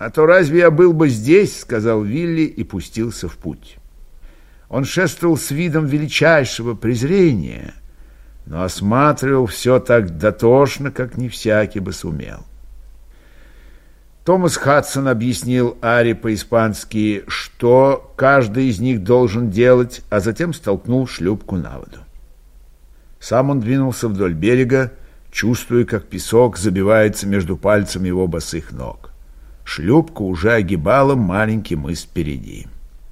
«А то разве я был бы здесь?» — сказал Вилли и пустился в путь. Он шествовал с видом величайшего презрения, но осматривал все так дотошно, как не всякий бы сумел. Томас Хадсон объяснил Аре по-испански, что каждый из них должен делать, а затем столкнул шлюпку на воду. Сам он двинулся вдоль берега, чувствуя, как песок забивается между пальцами его босых ног. Шлюпка уже огибала маленький мыс впереди.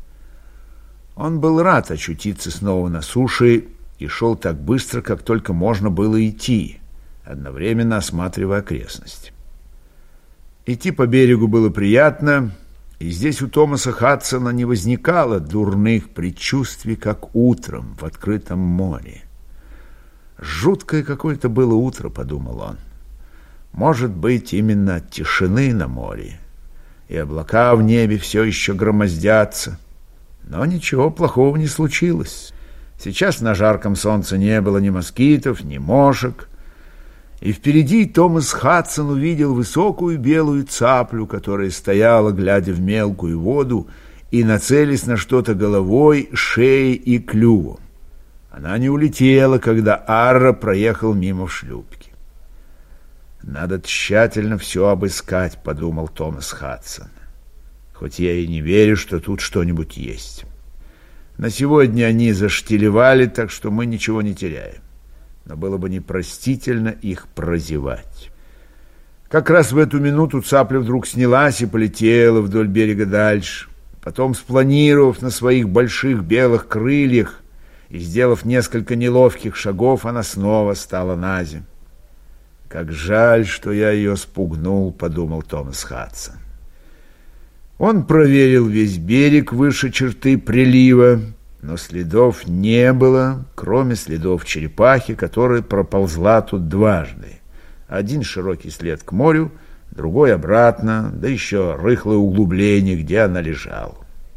Он был рад очутиться снова на суше и шел так быстро, как только можно было идти, одновременно осматривая окрестность. Идти по берегу было приятно, и здесь у Томаса Хадсона не возникало дурных предчувствий, как утром в открытом море. «Жуткое какое-то было утро», — подумал он. «Может быть, именно от тишины на море, и облака в небе все еще громоздятся. Но ничего плохого не случилось. Сейчас на жарком солнце не было ни москитов, ни мошек. И впереди Томас Хадсон увидел высокую белую цаплю, которая стояла, глядя в мелкую воду и нацелясь на что-то головой, шеей и клювом. Она не улетела, когда Арра проехал мимо в шлюпке. «Надо тщательно все обыскать», — подумал Томас Хадсон. «Хоть я и не верю, что тут что-нибудь есть. На сегодня они заштилевали, так что мы ничего не теряем. Но было бы непростительно их прозевать». Как раз в эту минуту цапля вдруг снялась и полетела вдоль берега дальше. Потом, спланировав на своих больших белых крыльях и сделав несколько неловких шагов, она снова стала на землю. «Как жаль, что я ее спугнул», — подумал Томас Хадсон. Он проверил весь берег выше черты прилива, но следов не было, кроме следов черепахи, которая проползла тут дважды. Один широкий след к морю, другой обратно, да еще рыхлое углубление, где она лежала.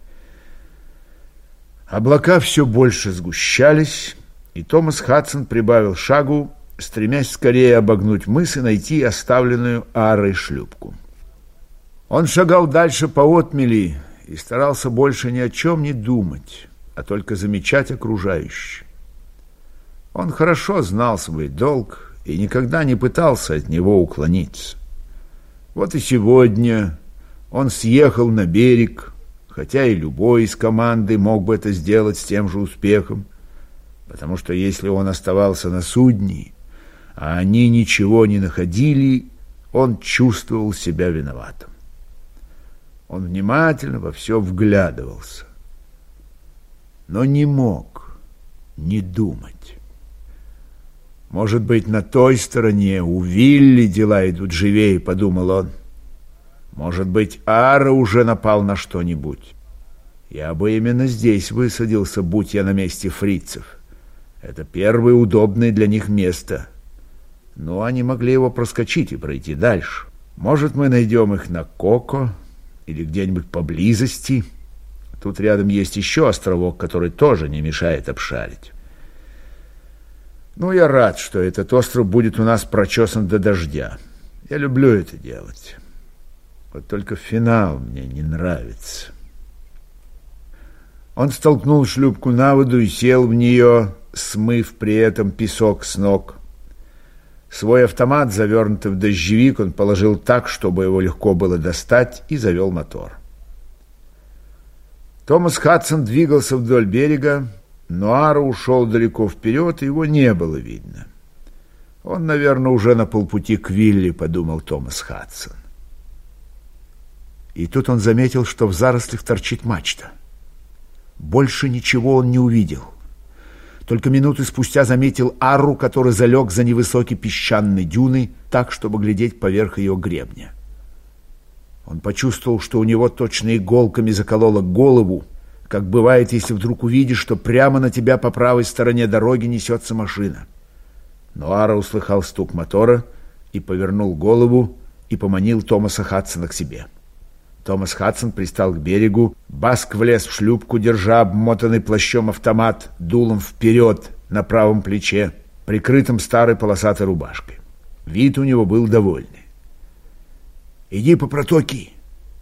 Облака все больше сгущались, и Томас Хадсон прибавил шагу, стремясь скорее обогнуть мыс и найти оставленную Арой шлюпку. Он шагал дальше по отмели и старался больше ни о чем не думать, а только замечать окружающее. Он хорошо знал свой долг и никогда не пытался от него уклониться. Вот и сегодня он съехал на берег, хотя и любой из команды мог бы это сделать с тем же успехом, потому что если он оставался на судне, а они ничего не находили, он чувствовал себя виноватым. Он внимательно во все вглядывался, но не мог не думать. «Может быть, на той стороне у Вилли дела идут живее», — подумал он. «Может быть, Ара уже напал на что-нибудь. Я бы именно здесь высадился, будь я на месте фрицев. Это первое удобное для них место. Но они могли его проскочить и пройти дальше. Может, мы найдем их на Коко или где-нибудь поблизости. Тут рядом есть еще островок, который тоже не мешает обшарить. Ну, я рад, что этот остров будет у нас прочесан до дождя. Я люблю это делать. Вот только финал мне не нравится». Он столкнул шлюпку на воду и сел в нее, смыв при этом песок с ног. Свой автомат, завернутый в дождевик, он положил так, чтобы его легко было достать, и завел мотор. Томас Хадсон двигался вдоль берега, но Ара ушел далеко вперед, и его не было видно. «Он, наверное, уже на полпути к Вилли», — подумал Томас Хадсон. И тут он заметил, что в зарослях торчит мачта. Больше ничего он не увидел. Только минуты спустя заметил Арру, который залег за невысокой песчаной дюной, так, чтобы глядеть поверх ее гребня. Он почувствовал, что у него точно иголками закололо голову, как бывает, если вдруг увидишь, что прямо на тебя по правой стороне дороги несется машина. Но Арра услыхал стук мотора и повернул голову и поманил Томаса Хадсона к себе. Томас Хадсон пристал к берегу, Баск влез в шлюпку, держа обмотанный плащом автомат дулом вперед на правом плече, прикрытым старой полосатой рубашкой. Вид у него был довольный. «Иди по протоке